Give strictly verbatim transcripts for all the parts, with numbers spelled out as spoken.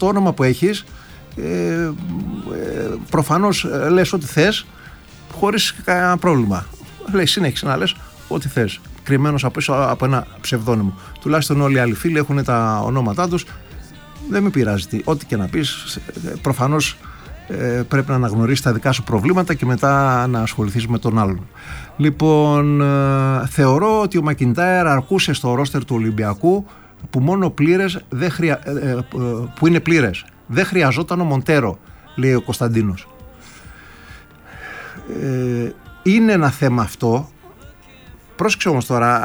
το όνομα που έχεις, ε, ε, προφανώς λες ό,τι θες χωρίς κανένα πρόβλημα. Λέει, συνέχισε να λες ό,τι θες, κρυμμένος από, από ένα ψευδόνυμο. Τουλάχιστον όλοι οι άλλοι φίλοι έχουν τα ονόματά τους. Δεν με πειράζει τι, ό,τι και να πεις. Προφανώς ε, πρέπει να αναγνωρίσεις τα δικά σου προβλήματα και μετά να ασχοληθείς με τον άλλον. Λοιπόν, ε, θεωρώ ότι ο Μακιντάιρ αρκούσε στο ρόστερ του Ολυμπιακού που μόνο πλήρες δεν χρεια... ε, ε, που είναι πλήρες. Δεν χρειαζόταν ο Μοντέρο, λέει ο Κωνσταντίνος. Ε, είναι ένα θέμα αυτό. Πρόσεξε όμως τώρα,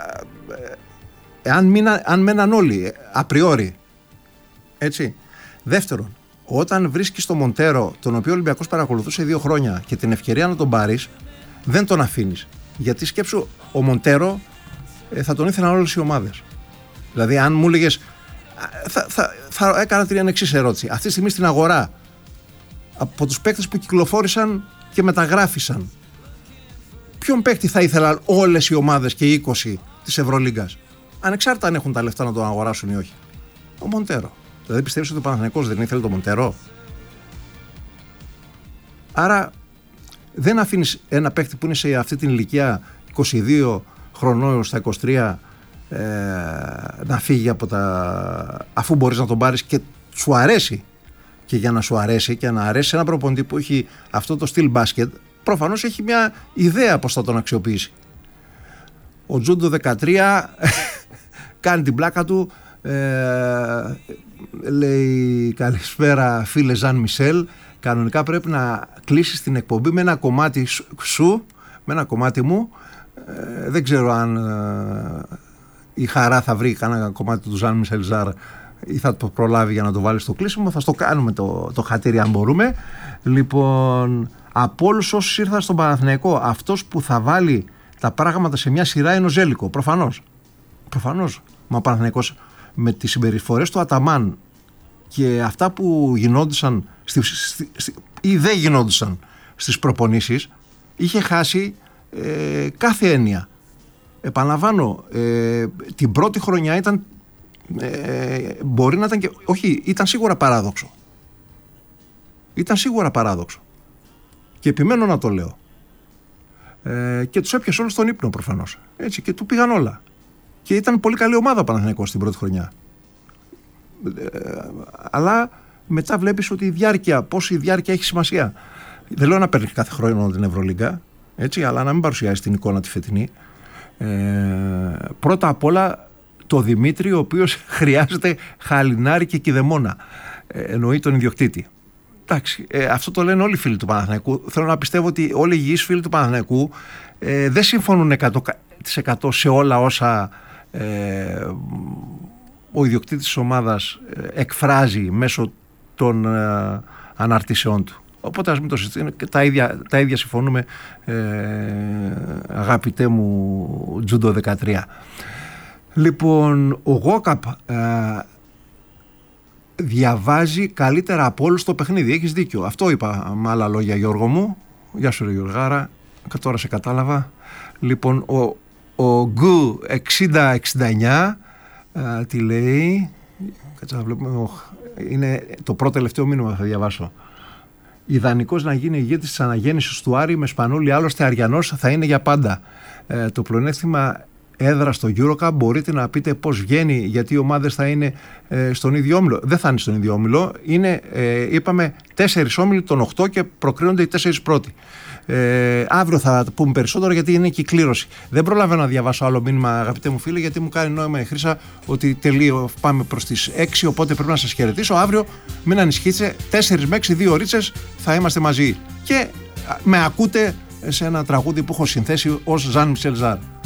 ε, αν, μείνα, αν μέναν όλοι απριόρι, έτσι. Δεύτερον, όταν βρίσκεις τον Μοντέρο, τον οποίο ο Ολυμπιακός παρακολουθούσε δύο χρόνια και την ευκαιρία να τον πάρεις, δεν τον αφήνεις. Γιατί σκέψου, ο Μοντέρο ε, θα τον ήθελαν όλες οι ομάδες. Δηλαδή, αν μου έλεγες, θα, θα, θα έκανα την εξής ερώτηση. Αυτή τη στιγμή στην αγορά, από τους παίκτες που κυκλοφόρησαν και μεταγράφησαν, ποιον παίκτη θα ήθελαν όλες οι ομάδες και οι είκοσι της Ευρωλίγκας, ανεξάρτητα αν έχουν τα λεφτά να τον αγοράσουν ή όχι? Ο Μοντέρο. Δηλαδή πιστεύεις ότι ο Παναθηναϊκός δεν ήθελε τον Μοντέρο? Άρα δεν αφήνεις ένα παίκτη που είναι σε αυτή την ηλικία είκοσι δύο χρονών στα είκοσι τρία ε, να φύγει από τα... αφού μπορείς να τον πάρεις και σου αρέσει. Και για να σου αρέσει και να αρέσει ένα προπονητή που έχει αυτό το στυλ μπάσκετ, προφανώς έχει μια ιδέα πώς θα τον αξιοποιήσει. Ο Τζούντο δεκατρία κάνει την πλάκα του, ε, λέει καλησπέρα φίλε Ζαν Μισελ, κανονικά πρέπει να κλείσεις την εκπομπή με ένα κομμάτι σου, με ένα κομμάτι μου, ε, δεν ξέρω αν ε, η χαρά θα βρει κανένα κομμάτι του Ζαν Μισελ Ζαρ ή θα το προλάβει για να το βάλει στο κλείσιμο. Θα στο κάνουμε το, το χατήρι αν μπορούμε. Λοιπόν, από όλους όσους ήρθαν στον Παναθηναϊκό, αυτός που θα βάλει τα πράγματα σε μια σειρά είναι ο Ζέλικο. Προφανώς. Προφανώς. Μα ο Παναθηναϊκός με τις συμπεριφορές του Αταμάν και αυτά που γινόντουσαν στη, στη, στη, ή δεν γινόντουσαν στις προπονήσεις, είχε χάσει ε, κάθε έννοια. Επαναλαμβάνω, ε, την πρώτη χρονιά ήταν ε, μπορεί να ήταν και όχι, ήταν σίγουρα παράδοξο. Ήταν σίγουρα παράδοξο. Και επιμένω να το λέω. Ε, και τους έπιασε όλους τον ύπνο προφανώς. Έτσι, και του πήγαν όλα. Και ήταν πολύ καλή ομάδα ο Παναθηναϊκός στην πρώτη χρονιά. Ε, αλλά μετά βλέπεις ότι η διάρκεια, πόση διάρκεια έχει σημασία. Δεν λέω να παίρνει κάθε χρόνο την Ευρωλίγκα, έτσι, αλλά να μην παρουσιάζει την εικόνα τη φετινή. Ε, πρώτα απ' όλα το Δημήτρη, ο οποίος χρειάζεται χαλινάρι και κηδεμόνα. Ε, εννοεί τον ιδιοκτήτη. Εντάξει, ε, αυτό το λένε όλοι οι φίλοι του Παναθηναϊκού. Θέλω να πιστεύω ότι όλοι οι υγιείς φίλοι του Παναθηναϊκού ε, δεν συμφωνούν εκατό τοις εκατό σε όλα όσα ε, ο ιδιοκτήτης της ομάδας ε, εκφράζει μέσω των ε, αναρτήσεών του. Οπότε ας μην το συζητήσουμε, τα ίδια, τα ίδια συμφωνούμε, ε, αγαπητέ μου Τζούντο δεκατρία. Λοιπόν, ο Γόκαπ ε, διαβάζει καλύτερα από όλους το παιχνίδι. Έχεις δίκιο. Αυτό είπα με άλλα λόγια, Γιώργο μου. Γεια σου ρε Γιωργάρα. Τώρα σε κατάλαβα. Λοιπόν, ο, ο Γκου εξήντα εξήντα εννιά ε, τι λέει? Κάτσε να βλέπουμε. Είναι το πρώτο τελευταίο μήνυμα θα διαβάσω. Ιδανικός να γίνει ηγέτης της αναγέννησης του Άρη με Σπανούλη, άλλωστε Αριανός θα είναι για πάντα. Ε, το πλεονέκτημα έδρα στο EuroCup μπορείτε να πείτε πώς βγαίνει, γιατί οι ομάδες θα είναι ε, στον ίδιο όμιλο. Δεν θα είναι στον ίδιο όμιλο. Είναι, ε, είπαμε, τέσσερις όμιλοι των οκτώ και προκρίνονται οι τέσσερις πρώτοι. Ε, αύριο θα πούμε περισσότερο γιατί είναι και η κλήρωση. Δεν προλαβαίνω να διαβάσω άλλο μήνυμα, αγαπητέ μου φίλε, γιατί μου κάνει νόημα η Χρύσα ότι τελείω πάμε προς τις έξι. Οπότε πρέπει να σας χαιρετήσω. Αύριο μην ανησυχείτε, τέσσερις με έξι, δύο ωρίτσες θα είμαστε μαζί. Και με ακούτε σε ένα τραγούδι που έχω συνθέσει ως Ζαν Μισελ Ζαρ.